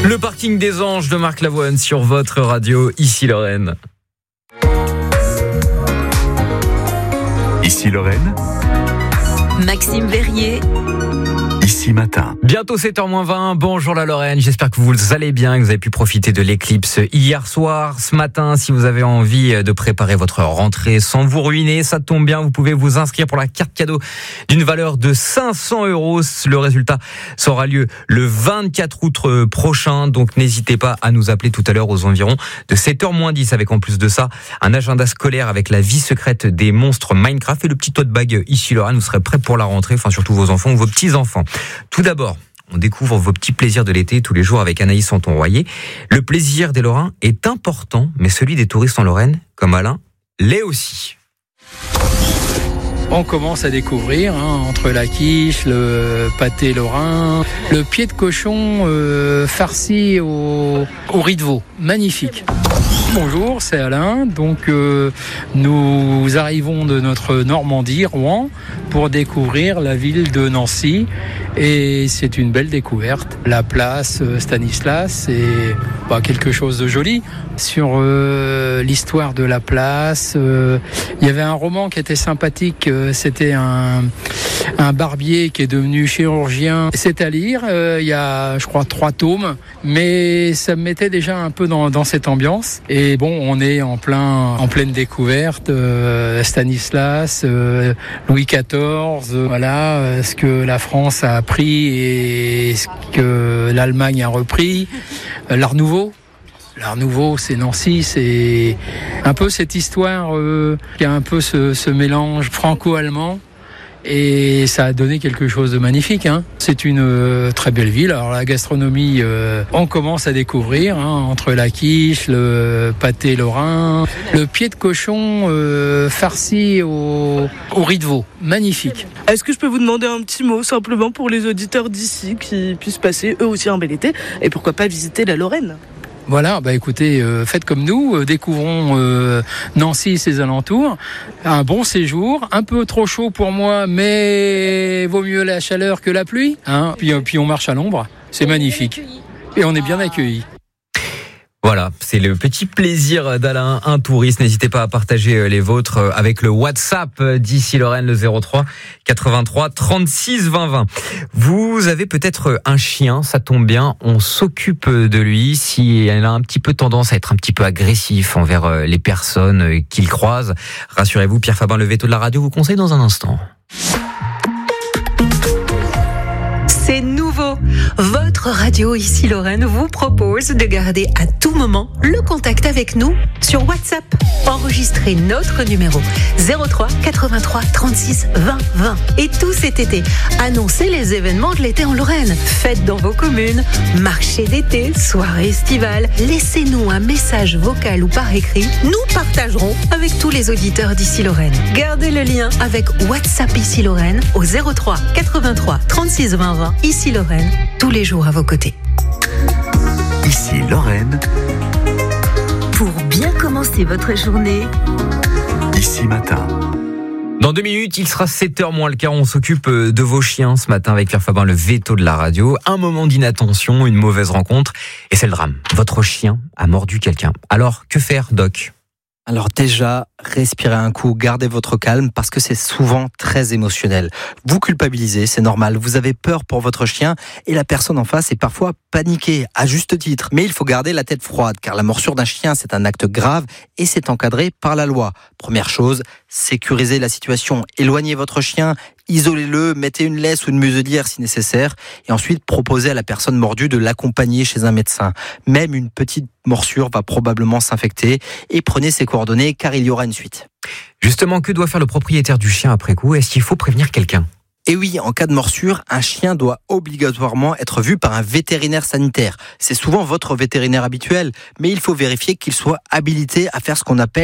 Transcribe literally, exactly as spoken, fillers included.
Le parking des anges de Marc Lavoine sur votre radio, ici Lorraine. Ici Lorraine. Maxime Verrier. Ici Matin. Bientôt sept heures moins vingt, bonjour la Lorraine, j'espère que vous allez bien, que vous avez pu profiter de l'éclipse hier soir, ce matin. Si vous avez envie de préparer votre rentrée sans vous ruiner, ça tombe bien, vous pouvez vous inscrire pour la carte cadeau d'une valeur de cinq cents euros. Le résultat aura lieu le vingt-quatre août prochain, donc n'hésitez pas à nous appeler tout à l'heure aux environs de sept heures moins dix, avec en plus de ça un agenda scolaire avec la vie secrète des monstres Minecraft et le petit tote bag ici Lorraine. Vous serez prêts pour la rentrée, enfin surtout vos enfants ou vos petits-enfants. Tout d'abord, on découvre vos petits plaisirs de l'été tous les jours avec Anaïs Santon-Royer. Le plaisir des Lorrains est important, mais celui des touristes en Lorraine, comme Alain, l'est aussi. On commence à découvrir hein, entre la quiche, le pâté lorrain, le pied de cochon euh, farci au, au riz de veau. Magnifique. Bonjour, c'est Alain. Donc euh, nous arrivons de notre Normandie, Rouen, pour découvrir la ville de Nancy. Et c'est une belle découverte. La place Stanislas, c'est bah, quelque chose de joli. Sur euh, l'histoire de la place, euh, il y avait un roman qui était sympathique. Euh, c'était un, un barbier qui est devenu chirurgien. C'est à lire. Euh, il y a, je crois, trois tomes. Mais ça me mettait déjà un peu dans, dans cette ambiance. Et bon, on est en plein, en pleine découverte. Euh, Stanislas, euh, Louis quatorze. Euh, voilà, euh, ce que la France a pris et ce que l'Allemagne a repris. Euh, L'Art Nouveau. L'Art Nouveau, c'est Nancy, c'est un peu cette histoire euh, qui a un peu ce, ce mélange franco-allemand. Et ça a donné quelque chose de magnifique. Hein. C'est une euh, très belle ville. Alors la gastronomie, euh, on commence à découvrir hein, entre la quiche, le pâté lorrain, le pied de cochon euh, farci au, au riz de veau. Magnifique. Est-ce que je peux vous demander un petit mot simplement pour les auditeurs d'ici qui puissent passer eux aussi un bel été et pourquoi pas visiter la Lorraine ? Voilà, bah écoutez, euh, faites comme nous, euh, découvrons euh, Nancy et ses alentours. Un bon séjour, un peu trop chaud pour moi, mais vaut mieux la chaleur que la pluie. Hein. Puis, euh, puis on marche à l'ombre, c'est magnifique. Et on est bien accueillis. Voilà, c'est le petit plaisir d'Alain, un touriste. N'hésitez pas à partager les vôtres avec le WhatsApp d'ici Lorraine, le zéro trois quatre-vingt-trois trente-six vingt vingt. Vous avez peut-être un chien, ça tombe bien, on s'occupe de lui. Si elle a un petit peu tendance à être un petit peu agressif envers les personnes qu'il croise, rassurez-vous, Pierre Fabin, le veto de la radio, vous conseille dans un instant. C'est nouveau. Votre radio ici Lorraine vous propose de garder à tout moment le contact avec nous sur WhatsApp. Enregistrez notre numéro zéro trois quatre-vingt-trois trente-six vingt vingt. Et tout cet été, annoncez les événements de l'été en Lorraine. Fêtes dans vos communes, marché d'été, soirée estivale. Laissez-nous un message vocal ou par écrit. Nous partagerons avec tous les auditeurs d'ici Lorraine. Gardez le lien avec WhatsApp ici Lorraine au zéro trois quatre-vingt-trois trente-six vingt vingt. Ici Lorraine, tous les jours à vos côtés. Ici Lorraine. Pour bien commencer votre journée, Ici Matin. Dans deux minutes, il sera sept heures moins le quart. On s'occupe de vos chiens ce matin avec Pierre Fabin, le veto de la radio. Un moment d'inattention, une mauvaise rencontre, et c'est le drame. Votre chien a mordu quelqu'un. Alors, que faire, Doc ? Alors déjà, respirez un coup, gardez votre calme parce que c'est souvent très émotionnel. Vous culpabilisez, c'est normal, vous avez peur pour votre chien et la personne en face est parfois paniquée, à juste titre. Mais il faut garder la tête froide car la morsure d'un chien, c'est un acte grave et c'est encadré par la loi. Première chose, sécurisez la situation, éloignez votre chien, isolez-le, mettez une laisse ou une muselière si nécessaire et ensuite proposez à la personne mordue de l'accompagner chez un médecin. Même une petite morsure va probablement s'infecter et prenez ses coordonnées car il y aura une suite. Justement, que doit faire le propriétaire du chien après coup ? Est-ce qu'il faut prévenir quelqu'un ? Et oui, en cas de morsure, un chien doit obligatoirement être vu par un vétérinaire sanitaire. C'est souvent votre vétérinaire habituel, mais il faut vérifier qu'il soit habilité à faire ce qu'on appelle